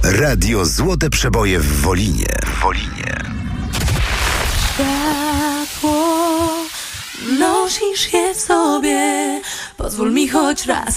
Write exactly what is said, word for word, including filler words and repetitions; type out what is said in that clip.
Radio Złote Przeboje w Wolinie. W Wolinie. Światło, nosisz je w sobie. Pozwól mi choć raz